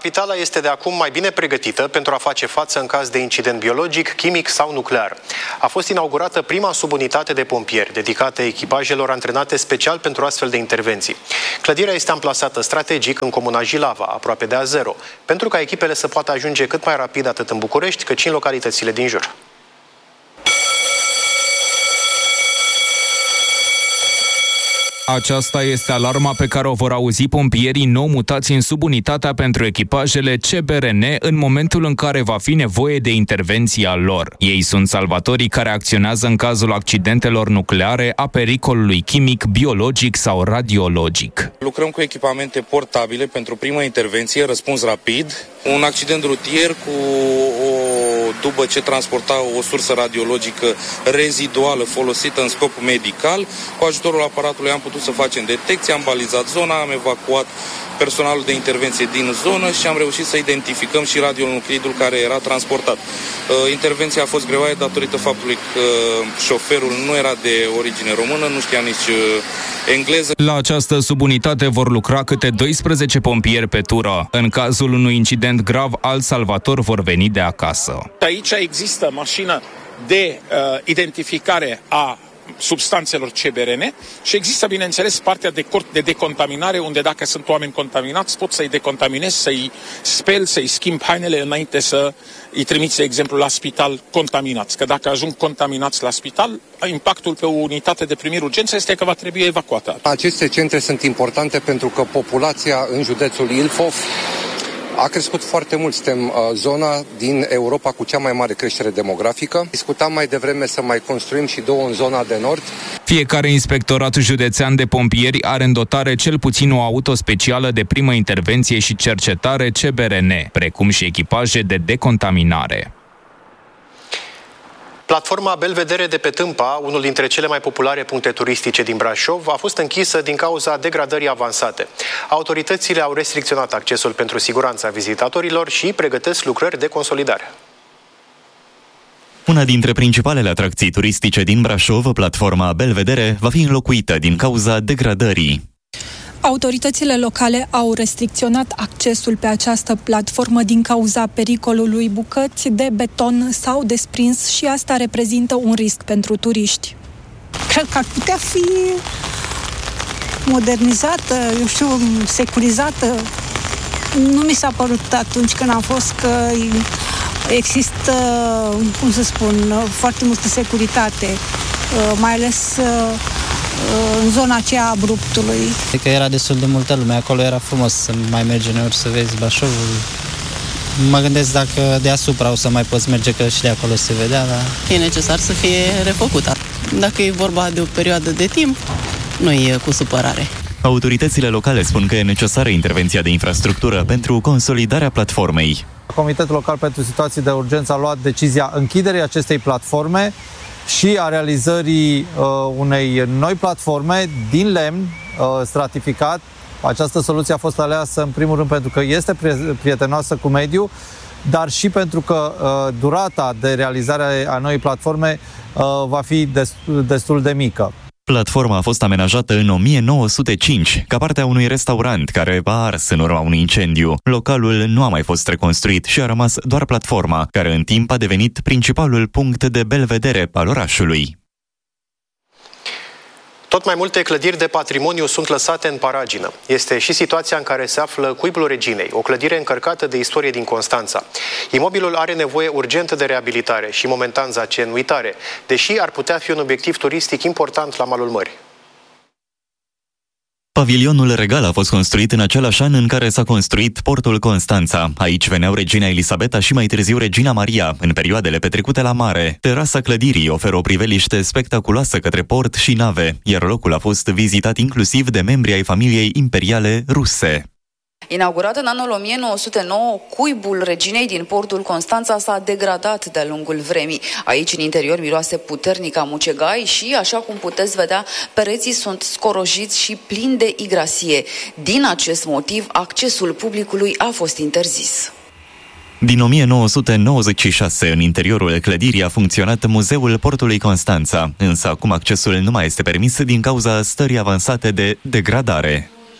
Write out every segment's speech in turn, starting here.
Capitala este de acum mai bine pregătită pentru a face față în caz de incident biologic, chimic sau nuclear. A fost inaugurată prima subunitate de pompieri, dedicată echipajelor antrenate special pentru astfel de intervenții. Clădirea este amplasată strategic în comuna Jilava, aproape de A0, pentru ca echipele să poată ajunge cât mai rapid atât în București, cât și în localitățile din jur. Aceasta este alarma pe care o vor auzi pompierii nou mutați în subunitatea pentru echipajele CBRN în momentul în care va fi nevoie de intervenția lor. Ei sunt salvatorii care acționează în cazul accidentelor nucleare, a pericolului chimic, biologic sau radiologic. Lucrăm cu echipamente portabile pentru prima intervenție, răspuns rapid, un accident rutier cu o dubă ce transporta o sursă radiologică reziduală folosită în scop medical. Cu ajutorul aparatului am putut să facem detecție, am balizat zona, am evacuat personalul de intervenție din zonă și am reușit să identificăm și radionuclidul care era transportat. Intervenția a fost greoaie datorită faptului că șoferul nu era de origine română, nu știa nici engleză. La această subunitate vor lucra câte 12 pompieri pe tură. În cazul unui incident grav, alți salvatori vor veni de acasă. Aici există mașină de identificare a substanțelor CBRN și există, bineînțeles, partea de cort de decontaminare, unde dacă sunt oameni contaminați, pot să-i decontaminezi, să-i speli, să-i schimb hainele înainte să îi trimiți, de exemplu, la spital contaminați. Că dacă ajung contaminați la spital, impactul pe o unitate de primiri urgență este că va trebui evacuată. Aceste centre sunt importante pentru că populația în județul Ilfov a crescut foarte mult. Suntem zona din Europa cu cea mai mare creștere demografică. Discutam mai devreme să mai construim și două în zona de nord. Fiecare inspectorat județean de pompieri are în dotare cel puțin o auto specială de primă intervenție și cercetare CBRN, precum și echipaje de decontaminare. Platforma Belvedere de pe Tâmpa, unul dintre cele mai populare puncte turistice din Brașov, a fost închisă din cauza degradării avansate. Autoritățile au restricționat accesul pentru siguranța vizitatorilor și pregătesc lucrări de consolidare. Una dintre principalele atracții turistice din Brașov, platforma Belvedere, va fi înlocuită din cauza degradării. Autoritățile locale au restricționat accesul pe această platformă din cauza pericolului. Bucăți de beton s-au desprins și asta reprezintă un risc pentru turiști. Cred că ar putea fi modernizată, securizată. Nu mi s-a părut atunci când am fost că există, foarte multă securitate, mai ales în zona aceea abruptului. Adică era destul de multă lume, acolo era frumos să mai mergi uneori să vezi Brașovul. Mă gândesc dacă deasupra o să mai poți merge, că și de acolo se vedea, dar... E necesar să fie refăcută. Dacă e vorba de o perioadă de timp, nu e cu supărare. Autoritățile locale spun că e necesară intervenția de infrastructură pentru consolidarea platformei. Comitetul Local pentru Situații de Urgență a luat decizia închiderii acestei platforme și a realizării unei noi platforme din lemn stratificat. Această soluție a fost aleasă în primul rând pentru că este prietenoasă cu mediul, dar și pentru că durata de realizare a noii platforme va fi destul de mică. Platforma a fost amenajată în 1905, ca parte a unui restaurant care a ars în urma unui incendiu. Localul nu a mai fost reconstruit și a rămas doar platforma, care în timp a devenit principalul punct de belvedere al orașului. Tot mai multe clădiri de patrimoniu sunt lăsate în paragină. Este și situația în care se află Cuibul Reginei, o clădire încărcată de istorie din Constanța. Imobilul are nevoie urgentă de reabilitare și momentan zace în uitare, deși ar putea fi un obiectiv turistic important la malul mării. Pavilionul regal a fost construit în același an în care s-a construit portul Constanța. Aici veneau regina Elisabeta și mai târziu regina Maria, în perioadele petrecute la mare. Terasa clădirii oferă o priveliște spectaculoasă către port și nave, iar locul a fost vizitat inclusiv de membri ai familiei imperiale ruse. Inaugurat în anul 1909, Cuibul Reginei din portul Constanța s-a degradat de-a lungul vremii. Aici, în interior, miroase puternic a mucegai și, așa cum puteți vedea, pereții sunt scorojiți și plini de igrasie. Din acest motiv, accesul publicului a fost interzis. Din 1996, în interiorul clădirii a funcționat Muzeul Portului Constanța, însă acum accesul nu mai este permis din cauza stării avansate de degradare.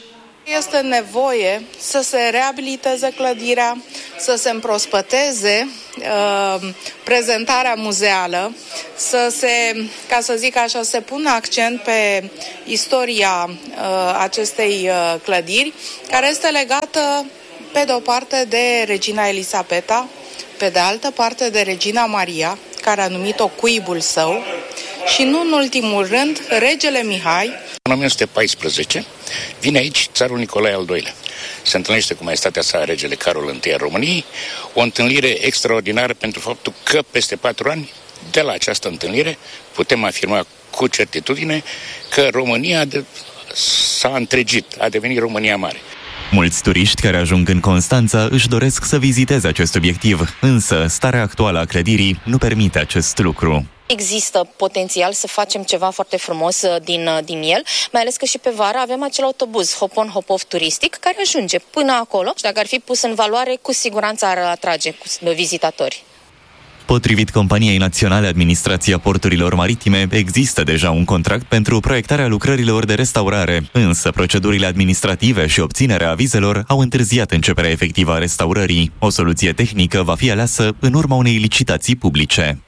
Este nevoie să se reabiliteze clădirea, să se împrospăteze prezentarea muzeală, ca să zic așa, să se pună accent pe istoria acestei clădiri, care este legată pe de o parte de regina Elisabeta, pe de altă parte de regina Maria, care a numit-o cuibul său, și nu în ultimul rând, regele Mihai. În 1914 vine aici țarul Nicolae al II-lea. Se întâlnește cu maestatea sa regele Carol I al României, o întâlnire extraordinară pentru faptul că peste 4 ani, de la această întâlnire, putem afirma cu certitudine că România s-a întregit, a devenit România mare. Mulți turiști care ajung în Constanța își doresc să viziteze acest obiectiv, însă starea actuală a clădirii nu permite acest lucru. Există potențial să facem ceva foarte frumos din el, mai ales că și pe vară avem acel autobuz hop-on, hop-off turistic care ajunge până acolo și dacă ar fi pus în valoare, cu siguranță ar atrage vizitatori. Potrivit Companiei Naționale Administrația Porturilor Maritime, există deja un contract pentru proiectarea lucrărilor de restaurare, însă procedurile administrative și obținerea avizelor au întârziat începerea efectivă a restaurării. O soluție tehnică va fi aleasă în urma unei licitații publice.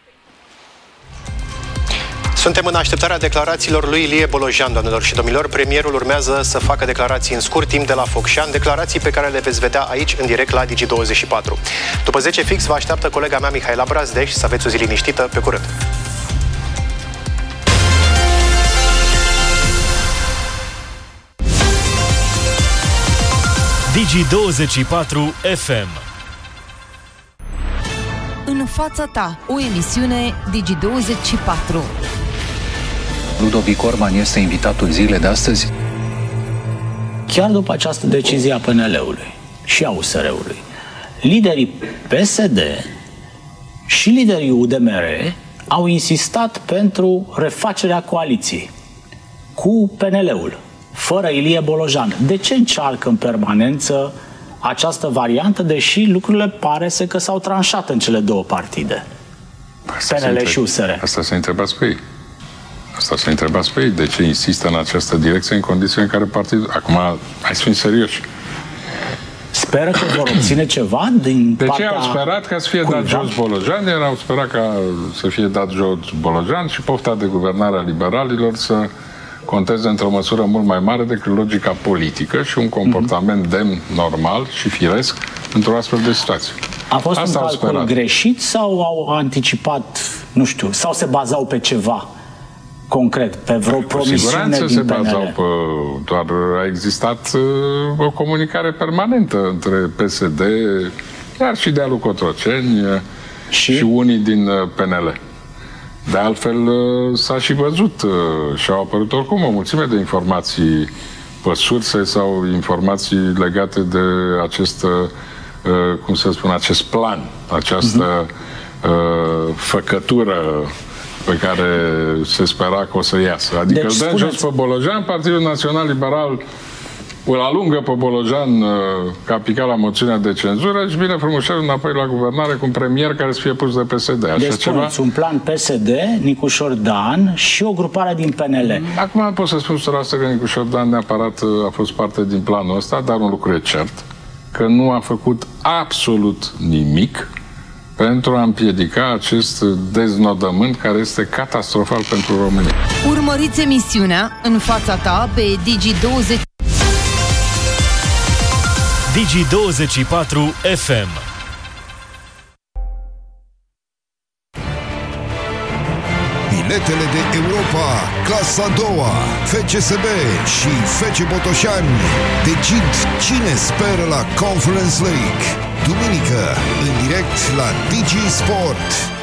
Suntem în așteptarea declarațiilor lui Ilie Bolojan, doamnelor și domnilor. Premierul urmează să facă declarații în scurt timp de la Focșani, declarații pe care le veți vedea aici, în direct la Digi24. După 10 fix, vă așteaptă colega mea Mihaela Brazdeș. Să aveți o zi liniștită. Pe curând! Digi24 FM. În fața ta, o emisiune Digi24. Ludovic Orban este invitatul zilei de astăzi. Chiar după această decizie a PNL-ului și a USR-ului, liderii PSD și liderii UDMR au insistat pentru refacerea coaliției cu PNL-ul, fără Ilie Bolojan. De ce încearcă în permanență această variantă, deși lucrurile pare că s-au tranșat în cele două partide, PNL și USR? Asta să întrebați pe ei. De ce insistă în această direcție în condiții în care partidul... Acum, hai să fim serioși. Speră că vor obține ceva din de partea... ce au sperat ca să fie dat jos Bolojan? Au sperat ca să fie dat jos Bolojan și pofta de guvernare a liberalilor să conteze într-o măsură mult mai mare decât logica politică și un comportament demn, normal și firesc într-o astfel de situație. A fost un calcul greșit sau au anticipat, nu știu, sau se bazau pe ceva concret, pe vreo promisiune din PNL? Se bazau pe... Doar a existat o comunicare permanentă între PSD, chiar și de-a lui Cotroceni și unii din PNL. De altfel, s-a și văzut și au apărut oricum o mulțime de informații pe surse sau informații legate de acest, cum să spun, acest plan, această făcătură pe care se spera că o să iasă. Adică deci, îl dăm jos pe Bolojan, Partidul Național Liberal îl alungă pe Bolojan că a picat la moțiunea de cenzură și vine frumușel înapoi la guvernare cu un premier care să fie pus de PSD. Așa deci ceva? Un plan PSD, Nicușor Dan și o grupare din PNL. Acum pot să spun 100% că Nicușor Dan neapărat a fost parte din planul ăsta, dar un lucru e cert, că nu a făcut absolut nimic pentru a împiedica acest deznodământ care este catastrofal pentru România. Urmăriți emisiunea În fața ta pe Digi24 FM. Biletele de Europa, clasa a doua, FCSB și FC Botoșani decid cine speră la Conference League. Duminică, în direct la Digi Sport.